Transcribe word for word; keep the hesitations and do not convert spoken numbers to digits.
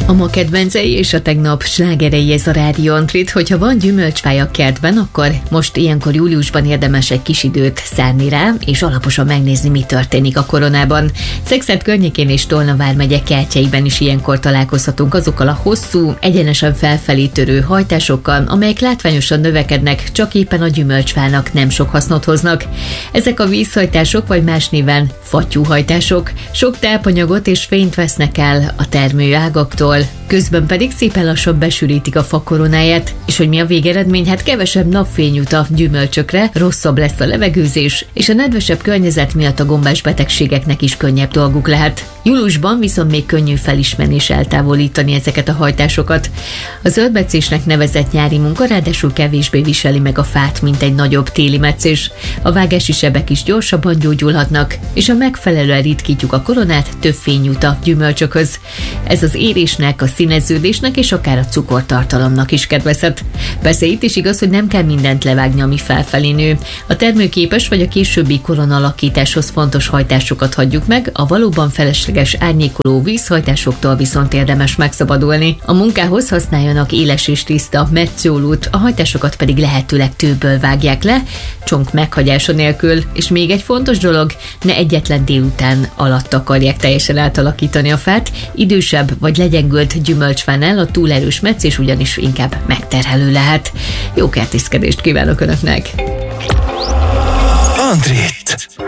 A ma kedvencei és a tegnap slágerei ez a Rádió Antrit, hogyha van gyümölcsfája a kertben, akkor most ilyenkor júliusban érdemes egy kis időt szánni rá, és alaposan megnézni, mi történik a koronában. Szekszárd környékén és Tolna vármegye kertjeiben is ilyenkor találkozhatunk azokkal a hosszú, egyenesen felfelé törő hajtásokkal, amelyek látványosan növekednek, csak éppen a gyümölcsfának nem sok hasznot hoznak. Ezek a vízhajtások, vagy más néven fattyúhajtások sok tápanyagot és fényt vesznek el a termőágaktól, közben pedig szépen lassan besűrítik a fa koronáját, és hogy mi a végeredmény, hát kevesebb napfény jut a gyümölcsökre, rosszabb lesz a levegőzés, és a nedvesebb környezet miatt a gombás betegségeknek is könnyebb dolguk lehet. Júliusban viszont még könnyű felismerni és eltávolítani ezeket a hajtásokat. A zöldmetszésnek nevezett nyári munka ráadásul kevésbé viseli meg a fát, mint egy nagyobb téli metszés. A vágási sebek is gyorsabban gyógyulhatnak, és ha megfelelően ritkítjuk a koronát, több fény jut a gyümölcsökhöz. Ez az érésnek, a színeződésnek és akár a cukortartalomnak is kedvezhet. Persze itt is igaz, hogy nem kell mindent levágni, ami felfelé nő. A termőképes vagy a későbbi koronalakításhoz fontos hajtásokat hagyjuk meg, a valóban felesleges árnyékoló vízhajtásoktól viszont érdemes megszabadulni. A munkához használjanak éles és tiszta metszólót, a hajtásokat pedig lehetőleg tőből vágják le, csonk meghagyása nélkül. És még egy fontos dolog, ne egyetlen délután alatt akarják teljesen átalakítani a fát, idősebb vagy legyengült gyümölcsfánál a túlerős metszés ugyanis inkább megterhelő lehet. Jó kertészkedést kívánok Önöknek! Antrit.